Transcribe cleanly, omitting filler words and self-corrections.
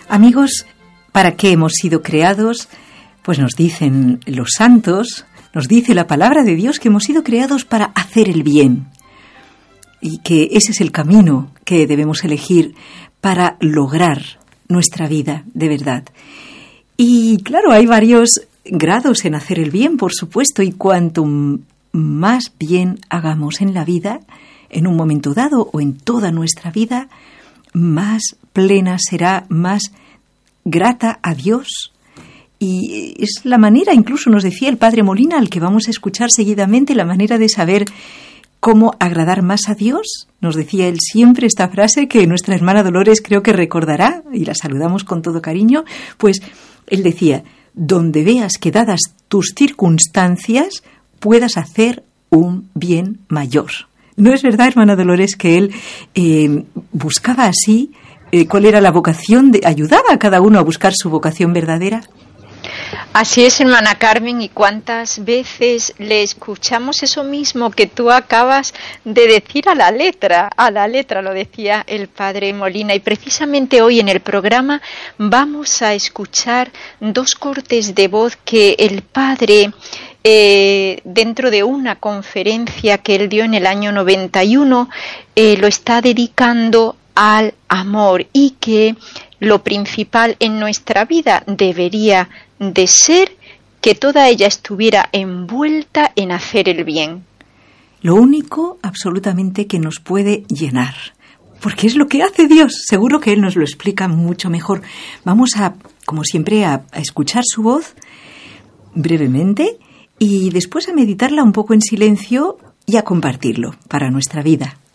Amigos, ¿para qué hemos sido creados? Pues nos dicen los santos, nos dice la palabra de Dios que hemos sido creados para hacer el bien y que ese es el camino que debemos elegir para lograr nuestra vida de verdad. Y claro, hay varios grados en hacer el bien, por supuesto, y cuanto más bien hagamos en la vida, en un momento dado o en toda nuestra vida, más plena será, más grata a Dios. Y es la manera, incluso nos decía el Padre Molina, al que vamos a escuchar seguidamente, la manera de saber cómo agradar más a Dios. Nos decía él siempre esta frase que nuestra hermana Dolores creo que recordará, y la saludamos con todo cariño, pues él decía: donde veas que dadas tus circunstancias puedas hacer un bien mayor. ¿No es verdad, hermana Dolores, que él buscaba así cuál era la vocación, ayudaba a cada uno a buscar su vocación verdadera? Así es, hermana Carmen, y cuántas veces le escuchamos eso mismo que tú acabas de decir a la letra lo decía el Padre Molina, y precisamente hoy en el programa vamos a escuchar dos cortes de voz que el Padre, dentro de una conferencia que él dio en el año 91, lo está dedicando al amor, y que lo principal en nuestra vida debería de ser que toda ella estuviera envuelta en hacer el bien. Lo único absolutamente que nos puede llenar, porque es lo que hace Dios. Seguro que Él nos lo explica mucho mejor. Vamos a, como siempre, a escuchar su voz brevemente y después a meditarla un poco en silencio y a compartirlo para nuestra vida.